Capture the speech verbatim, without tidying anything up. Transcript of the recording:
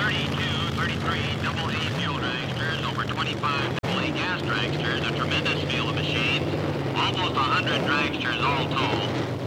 thirty-two, thirty-three double A fuel dragsters, over twenty-five double A gas dragsters, a tremendous field of machines, almost one hundred dragsters all told.